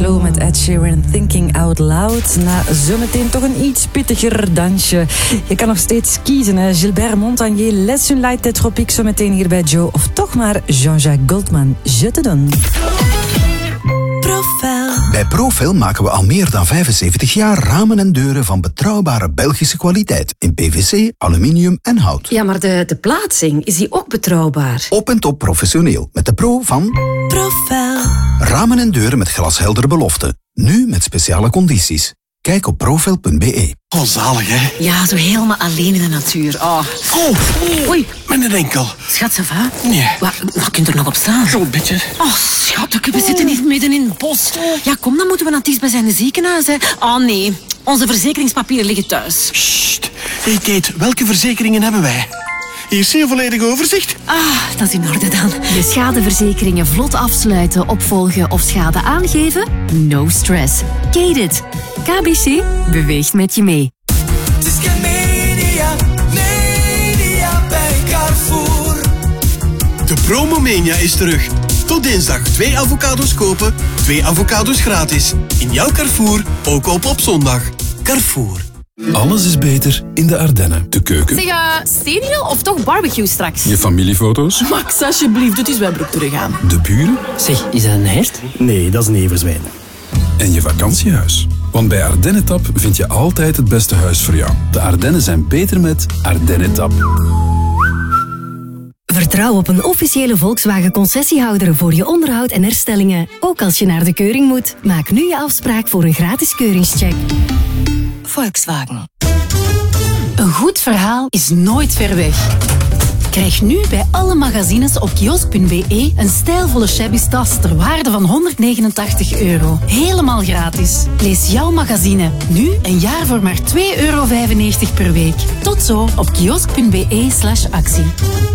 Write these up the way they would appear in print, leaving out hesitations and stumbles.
Slow met Ed Sheeran, Thinking Out Loud. Na zometeen toch een iets pittiger dansje. Je kan nog steeds kiezen, hè. Gilbert Montagnier, Les une light des tropiques, zometeen hier bij Joe. Of toch maar Jean-Jacques Goldman, Je te donne. Bij Profil maken we al meer dan 75 jaar ramen en deuren van betrouwbare Belgische kwaliteit. In PVC, aluminium en hout. Ja, maar de plaatsing, is die ook betrouwbaar? Op en top professioneel. Met de pro van Profil. Ramen en deuren met glasheldere beloften. Nu met speciale condities. Kijk op profil.be. Oh, zalig, hè? Ja, zo helemaal alleen in de natuur. Oh. Oei. Met een enkel. Schat, ça va? Nee. Wat kunt er nog op staan? Zo'n beetje. Oh, schat, we zitten niet midden in het bos. Ja, kom, dan moeten we naar het dichtstbijzijnde ziekenhuis, hè. Oh, nee. Onze verzekeringspapieren liggen thuis. Sst. Hey, Kate, welke verzekeringen hebben wij? Hier zie je een volledig overzicht. Ah, dat is in orde dan. Je schadeverzekeringen vlot afsluiten, opvolgen of schade aangeven? No stress. Kate-it. KBC beweegt met je mee. Het is media bij Carrefour. De Promomania is terug. Tot dinsdag 2 avocados kopen, 2 avocados gratis. In jouw Carrefour, ook op zondag. Carrefour. Alles is beter in de Ardennen. De keuken. Zeg, steenhiel of toch barbecue straks? Je familiefoto's. Max, alsjeblieft, het is Wijnbroek teruggaan. De buren. Zeg, is dat een hert? Nee, dat is een everzwijn. En je vakantiehuis. Want bij Ardennetap vind je altijd het beste huis voor jou. De Ardennen zijn beter met Ardennetap. Vertrouw op een officiële Volkswagen-concessiehouder voor je onderhoud en herstellingen. Ook als je naar de keuring moet. Maak nu je afspraak voor een gratis keuringscheck. Volkswagen. Een goed verhaal is nooit ver weg. Krijg nu bij alle magazines op kiosk.be een stijlvolle shabby tas ter waarde van €189. Helemaal gratis. Lees jouw magazine nu een jaar voor maar €2,95 per week. Tot zo op kiosk.be/actie.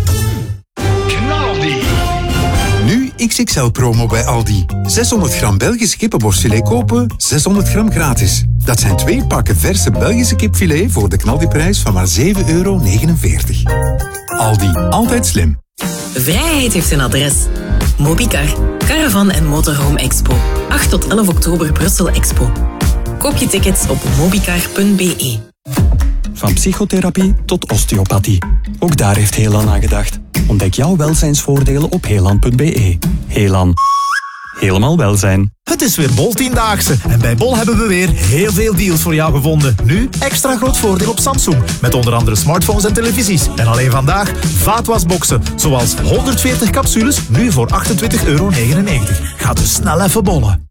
Nu XXL-promo bij Aldi. 600 gram Belgisch kippenborstfilet kopen, 600 gram gratis. Dat zijn 2 pakken verse Belgische kipfilet voor de knaldiprijs van maar €7,49. Aldi, altijd slim. Vrijheid heeft een adres. Mobicar, Caravan en Motorhome Expo. 8 tot 11 oktober Brussel Expo. Koop je tickets op mobicar.be. Van psychotherapie tot osteopathie. Ook daar heeft Helan aan gedacht. Ontdek jouw welzijnsvoordelen op helan.be. Helan. Helemaal welzijn. Het is weer Bol-10-daagse en bij Bol hebben we weer heel veel deals voor jou gevonden. Nu extra groot voordeel op Samsung, met onder andere smartphones en televisies. En alleen vandaag vaatwasboxen, zoals 140 capsules, nu voor €28,99. Ga dus snel even bollen.